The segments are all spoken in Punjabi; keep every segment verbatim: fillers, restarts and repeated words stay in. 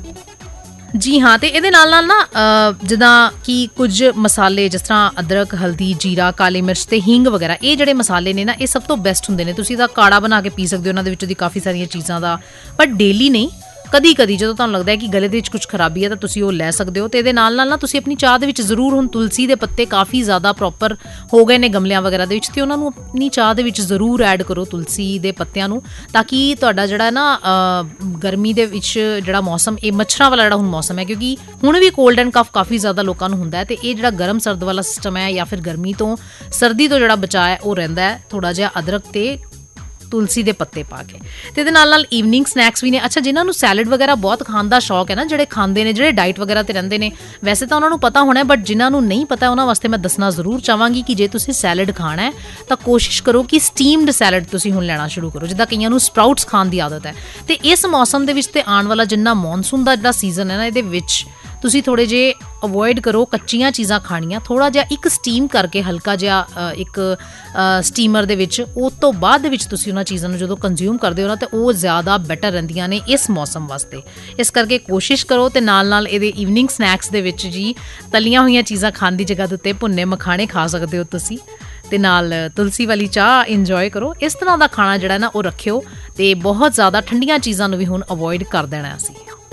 ਜੀ ਹਾਂ, ਅਤੇ ਇਹਦੇ ਨਾਲ ਨਾਲ ਨਾ ਜਿੱਦਾਂ ਕਿ ਕੁਝ ਮਸਾਲੇ ਜਿਸ ਤਰ੍ਹਾਂ ਅਦਰਕ, ਹਲਦੀ, ਜੀਰਾ, ਕਾਲੀ ਮਿਰਚ ਅਤੇ ਹਿੰਗ ਵਗੈਰਾ, ਇਹ ਜਿਹੜੇ ਮਸਾਲੇ ਨੇ ਨਾ ਇਹ ਸਭ ਤੋਂ ਬੈਸਟ ਹੁੰਦੇ ਨੇ। ਤੁਸੀਂ ਇਹਦਾ ਕਾੜਾ ਬਣਾ ਕੇ ਪੀ ਸਕਦੇ ਹੋ, ਉਹਨਾਂ ਦੇ ਵਿੱਚੋਂ ਦੀ ਕਾਫੀ ਸਾਰੀਆਂ ਚੀਜ਼ਾਂ ਦਾ, ਪਰ ਡੇਲੀ ਨਹੀਂ, ਕਦੀ ਕਦੀ ਜਦੋਂ ਤੁਹਾਨੂੰ ਲੱਗਦਾ ਹੈ ਕਿ ਗਲੇ ਦੇ ਵਿੱਚ ਕੁਛ ਖਰਾਬੀ ਹੈ ਤਾਂ ਤੁਸੀਂ ਉਹ ਲੈ ਸਕਦੇ ਹੋ। ਅਤੇ ਇਹਦੇ ਨਾਲ ਨਾਲ ਨਾ ਤੁਸੀਂ ਆਪਣੀ ਚਾਹ ਦੇ ਵਿੱਚ ਜ਼ਰੂਰ, ਹੁਣ ਤੁਲਸੀ ਦੇ ਪੱਤੇ ਕਾਫੀ ਜ਼ਿਆਦਾ ਪ੍ਰੋਪਰ ਹੋ ਗਏ ਨੇ ਗਮਲਿਆਂ ਵਗੈਰਾ ਦੇ ਵਿੱਚ, ਅਤੇ ਉਹਨਾਂ ਨੂੰ ਆਪਣੀ ਚਾਹ ਦੇ ਵਿੱਚ ਜ਼ਰੂਰ ਐਡ ਕਰੋ ਤੁਲਸੀ ਦੇ ਪੱਤਿਆਂ ਨੂੰ, ਤਾਂ ਕਿ ਤੁਹਾਡਾ ਜਿਹੜਾ ਨਾ ਗਰਮੀ ਦੇ ਵਿੱਚ ਜਿਹੜਾ ਮੌਸਮ, ਇਹ ਮੱਛਰਾਂ ਵਾਲਾ ਜਿਹੜਾ ਹੁਣ ਮੌਸਮ ਹੈ, ਕਿਉਂਕਿ ਹੁਣ ਵੀ ਕੋਲਡ ਐਂਡ ਕਫ ਕਾਫੀ ਜ਼ਿਆਦਾ ਲੋਕਾਂ ਨੂੰ ਹੁੰਦਾ ਹੈ, ਅਤੇ ਇਹ ਜਿਹੜਾ ਗਰਮ ਸਰਦ ਵਾਲਾ ਸਿਸਟਮ ਹੈ ਜਾਂ ਫਿਰ ਗਰਮੀ ਤੋਂ ਸਰਦੀ ਤੋਂ ਜਿਹੜਾ ਬਚਾਅ ਹੈ ਉਹ ਰਹਿੰਦਾ ਹੈ ਥੋੜ੍ਹਾ ਜਿਹਾ ਅਦਰਕ ਅਤੇ ਤੁਲਸੀ ਦੇ ਪੱਤੇ ਪਾ ਕੇ। ਅਤੇ ਇਹਦੇ ਨਾਲ ਨਾਲ ਈਵਨਿੰਗ ਸਨੈਕਸ ਵੀ ਨੇ। ਅੱਛਾ, ਜਿਨ੍ਹਾਂ ਨੂੰ ਸੈਲਡ ਵਗੈਰਾ ਬਹੁਤ ਖਾਣ ਦਾ ਸ਼ੌਕ ਹੈ ਨਾ, ਜਿਹੜੇ ਖਾਂਦੇ ਨੇ, ਜਿਹੜੇ ਡਾਈਟ ਵਗੈਰਾ 'ਤੇ ਰਹਿੰਦੇ ਨੇ, ਵੈਸੇ ਤਾਂ ਉਹਨਾਂ ਨੂੰ ਪਤਾ ਹੋਣਾ, ਬਟ ਜਿਨ੍ਹਾਂ ਨੂੰ ਨਹੀਂ ਪਤਾ ਉਹਨਾਂ ਵਾਸਤੇ ਮੈਂ ਦੱਸਣਾ ਜ਼ਰੂਰ ਚਾਹਾਂਗੀ ਕਿ ਜੇ ਤੁਸੀਂ ਸੈਲਡ ਖਾਣਾ ਹੈ ਤਾਂ ਕੋਸ਼ਿਸ਼ ਕਰੋ ਕਿ ਸਟੀਮਡ ਸੈਲਡ ਤੁਸੀਂ ਹੁਣ ਲੈਣਾ ਸ਼ੁਰੂ ਕਰੋ, ਜਿੱਦਾਂ ਕਈਆਂ ਨੂੰ ਸਪਰਾਊਟਸ ਖਾਣ ਦੀ ਆਦਤ ਹੈ। ਅਤੇ ਇਸ ਮੌਸਮ ਦੇ ਵਿੱਚ ਅਤੇ ਆਉਣ ਵਾਲਾ ਜਿੰਨਾ ਮੌਨਸੂਨ ਦਾ ਜਿਹੜਾ ਸੀਜ਼ਨ ਹੈ ਨਾ, ਇਹਦੇ ਵਿੱਚ ਤੁਸੀਂ ਥੋੜ੍ਹੇ ਜਿਹੇ ਅਵੋਇਡ ਕਰੋ ਕੱਚੀਆਂ ਚੀਜ਼ਾਂ ਖਾਣੀਆਂ। ਥੋੜ੍ਹਾ ਜਿਹਾ ਇੱਕ ਸਟੀਮ ਕਰਕੇ ਹਲਕਾ ਜਿਹਾ ਇੱਕ ਸਟੀਮਰ ਦੇ ਵਿੱਚ, ਉਸ ਤੋਂ ਬਾਅਦ ਦੇ ਵਿੱਚ ਤੁਸੀਂ ਉਹਨਾਂ ਚੀਜ਼ਾਂ ਨੂੰ ਜਦੋਂ ਕੰਜ਼ਿਊਮ ਕਰਦੇ ਹੋ ਨਾ, ਤਾਂ ਉਹ ਜ਼ਿਆਦਾ ਬੈਟਰ ਰਹਿੰਦੀਆਂ ਨੇ ਇਸ ਮੌਸਮ ਵਾਸਤੇ। ਇਸ ਕਰਕੇ ਕੋਸ਼ਿਸ਼ ਕਰੋ, ਅਤੇ ਨਾਲ ਨਾਲ ਇਹਦੇ ਈਵਨਿੰਗ ਸਨੈਕਸ ਦੇ ਵਿੱਚ ਜੀ ਤਲੀਆਂ ਹੋਈਆਂ ਚੀਜ਼ਾਂ ਖਾਣ ਦੀ ਜਗ੍ਹਾ ਦੇ ਉੱਤੇ ਭੁੰਨੇ ਮਖਾਣੇ ਖਾ ਸਕਦੇ ਹੋ ਤੁਸੀਂ, ਅਤੇ ਨਾਲ ਤੁਲਸੀ ਵਾਲੀ ਚਾਹ ਇੰਜੋਏ ਕਰੋ। ਇਸ ਤਰ੍ਹਾਂ ਦਾ ਖਾਣਾ ਜਿਹੜਾ ਨਾ ਉਹ ਰੱਖਿਓ, ਅਤੇ ਬਹੁਤ ਜ਼ਿਆਦਾ ਠੰਡੀਆਂ ਚੀਜ਼ਾਂ ਨੂੰ ਵੀ ਹੁਣ ਅਵੋਇਡ ਕਰ ਦੇਣਾ ਅਸੀਂ।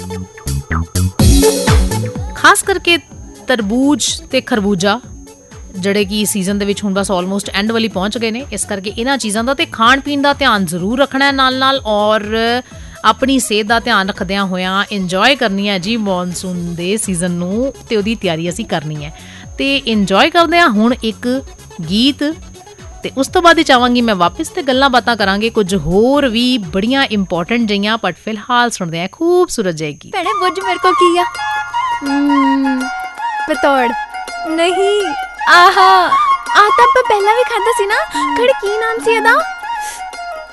ਖਾਸ ਕਰਕੇ ਤਰਬੂਜ ਅਤੇ ਖਰਬੂਜਾ ਜਿਹੜੇ ਕਿ ਸੀਜ਼ਨ ਦੇ ਵਿੱਚ ਹੁਣ ਬਸ ਆਲਮੋਸਟ ਐਂਡ ਵਾਲੀ ਪਹੁੰਚ ਗਏ ਨੇ, ਇਸ ਕਰਕੇ ਇਹਨਾਂ ਚੀਜ਼ਾਂ ਦਾ ਅਤੇ ਖਾਣ ਪੀਣ ਦਾ ਧਿਆਨ ਜ਼ਰੂਰ ਰੱਖਣਾ ਹੈ ਨਾਲ ਨਾਲ, ਔਰ ਆਪਣੀ ਸਿਹਤ ਦਾ ਧਿਆਨ ਰੱਖਦਿਆਂ ਹੋਇਆਂ ਇੰਜੋਏ ਕਰਨੀ ਹੈ ਜੀ ਮੌਨਸੂਨ ਦੇ ਸੀਜ਼ਨ ਨੂੰ, ਅਤੇ ਉਹਦੀ ਤਿਆਰੀ ਅਸੀਂ ਕਰਨੀ ਹੈ। ਅਤੇ ਇੰਜੋਏ ਕਰਦੇ ਹਾਂ ਹੁਣ ਇੱਕ ਗੀਤ, ਅਤੇ ਉਸ ਤੋਂ ਬਾਅਦ ਹੀ ਚਾਹਾਂਗੀ ਮੈਂ ਵਾਪਸ, ਅਤੇ ਗੱਲਾਂ ਬਾਤਾਂ ਕਰਾਂਗੇ ਕੁਝ ਹੋਰ ਵੀ ਬੜੀਆਂ ਇੰਪੋਰਟੈਂਟ ਜਿਹੀਆਂ, ਬਟ ਫਿਲਹਾਲ ਸੁਣਦੇ ਹਾਂ ਖੂਬਸੂਰਤ ਜਿਹੀ ਗੀਤ। ਭੈਣੇ ਬੁੱਝ ਮੇਰੇ ਕੋਲ ਕੀ ਆ? ਪਤੌੜ ਨਹੀਂ, ਆਹਾ ਆ ਤਾਂ ਆਪਾਂ ਪਹਿਲਾਂ ਵੀ ਖਾਧਾ ਸੀ ਨਾ, ਖੜ ਕੀ ਨਾਮ ਸੀ ਇਹਦਾ?